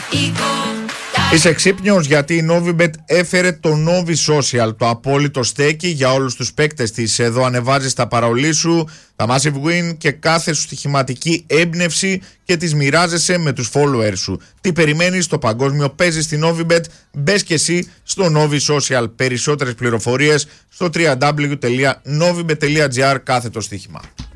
Είσαι ξύπνιος, γιατί η Novibet έφερε το Novi Social, το απόλυτο στέκι για όλους τους παίκτες της. Εδώ ανεβάζεις τα παραολί σου, τα Massive Win και κάθε σου στοιχηματική έμπνευση και τις μοιράζεσαι με τους followers σου. Τι περιμένεις, το παγκόσμιο παίζει στη Novibet. Μπες και εσύ στο Novi Social. Περισσότερες πληροφορίες στο www.novibet.gr / στοίχημα.